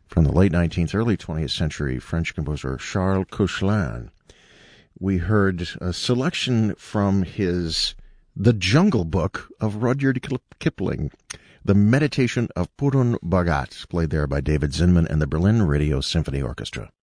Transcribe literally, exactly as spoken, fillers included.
from the late nineteenth, early twentieth century French composer Charles Koechlin. We heard a selection from his The Jungle Book of Rudyard Kipling, The Meditation of Purun Bhagat, played there by David Zinman and the Berlin Radio Symphony Orchestra.